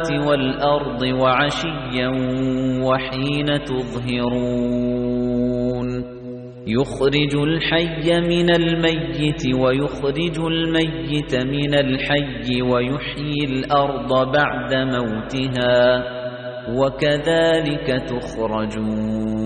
السَّمَاوَاتِ وَالْأَرْضِ وَعَشِيًّا وَحِينَ تُظْهِرُونَ يُخْرِجُ الْحَيَّ مِنَ الْمَيِّتِ وَيُخْرِجُ الْمَيِّتَ مِنَ الْحَيِّ وَيُحْيِي الْأَرْضَ بَعْدَ مَوْتِهَا وَكَذَلِكَ تُخْرَجُونَ